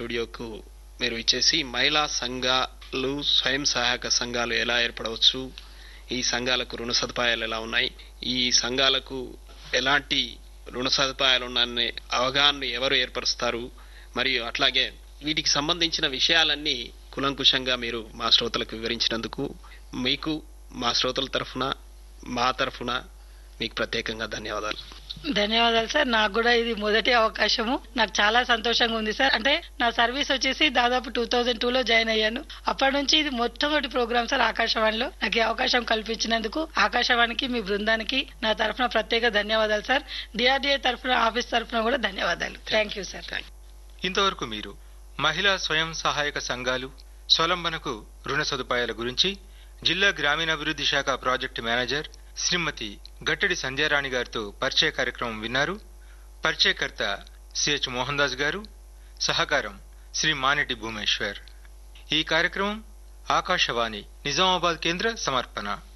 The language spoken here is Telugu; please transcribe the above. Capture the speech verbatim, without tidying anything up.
స్టూడియోకు మీరు ఇచ్చేసి మహిళా సంఘాలు స్వయం సహాయక సంఘాలు ఎలా ఏర్పడవచ్చు, ఈ సంఘాలకు రుణ సదుపాయాలు ఎలా ఉన్నాయి, ఈ సంఘాలకు ఎలాంటి రుణ సదుపాయాలు ఉన్నాయనే అవగాహన ఎవరు ఏర్పరుస్తారు, మరియు అట్లాగే వీటికి సంబంధించిన విషయాలన్నీ కులంకుశంగా మీరు మా శ్రోతలకు వివరించినందుకు మీకు మా శ్రోతల తరఫున మా తరఫున మీకు ప్రత్యేకంగా ధన్యవాదాలు. ధన్యవాదాలు సార్. నాకు కూడా ఇది మొదటి అవకాశము. నాకు చాలా సంతోషంగా ఉంది సార్. అంటే నా సర్వీస్ వచ్చేసి దాదాపు టూ థౌజండ్ టూ లో జాయిన్ అయ్యాను. అప్పటి నుంచి ఇది మొట్టమొదటి ప్రోగ్రామ్ సార్ ఆకాశవాణిలో. నాకు ఈ అవకాశం కల్పించినందుకు ఆకాశవాణికి మీ బృందానికి నా తరఫున ప్రత్యేక ధన్యవాదాలు సార్. డిఆర్డీఏ తరఫున ఆఫీస్ తరఫున కూడా ధన్యవాదాలు. Thank you sir. ఇంతవరకు మీరు మహిళా స్వయం సహాయక సంఘాలు స్వలంబనకు రుణ సదుపాయాల గురించి జిల్లా గ్రామీణాభివృద్ధి శాఖ ప్రాజెక్టు మేనేజర్ శ్రీమతి గట్టడి సంధ్యారాణి గారితో పరిచయ కార్యక్రమం విన్నారు. పరిచయకర్త సిహెచ్ మోహన్ దాస్ గారు, సహకారం శ్రీ మానెటి భూమేశ్వర్. ఈ కార్యక్రమం ఆకాశవాణి నిజామాబాద్ కేంద్ర సమర్పణ.